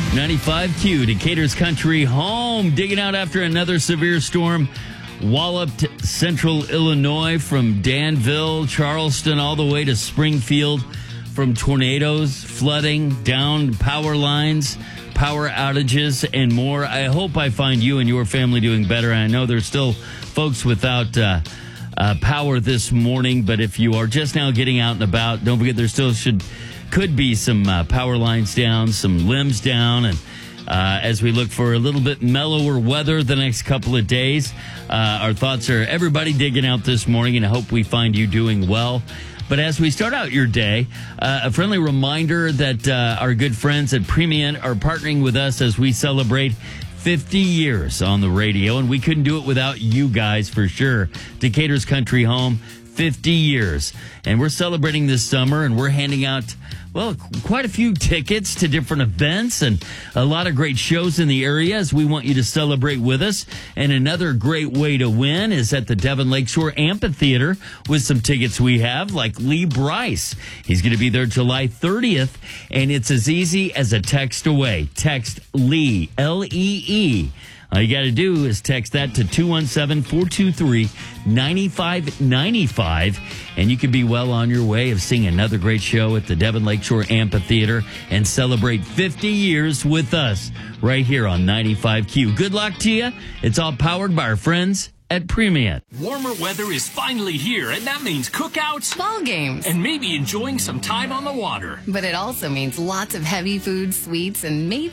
95Q, Decatur's country home, digging out after another severe storm walloped central Illinois from Danville, Charleston, all the way to Springfield, from tornadoes, flooding, down power lines, power outages, and more. I hope I find you and your family doing better. I know there's still folks without power this morning, but if you are just now getting out and about, don't forget there still could be some power lines down, some limbs down, and as we look for a little bit mellower weather the next couple of days, our thoughts are everybody digging out this morning, and I hope we find you doing well. But as we start out your day, a friendly reminder that our good friends at Premiant are partnering with us as we celebrate 50 years on the radio, and we couldn't do it without you guys for sure. Decatur's country home, 50 years. And we're celebrating this summer, and we're handing out, well, quite a few tickets to different events and a lot of great shows in the area as we want you to celebrate with us. And another great way to win is at the Devon Lakeshore Amphitheater with some tickets we have, like Lee Bryce. He's going to be there July 30th, and it's as easy as a text away. Text Lee, L-E-E. All you got to do is text that to 217-423-9595, and you could be well on your way of seeing another great show at the Devon Lakeshore Amphitheater and celebrate 50 years with us right here on 95Q. Good luck to you. It's all powered by our friends at Premiant. Warmer weather is finally here, and that means cookouts, ball games, and maybe enjoying some time on the water. But it also means lots of heavy food, sweets, and maybe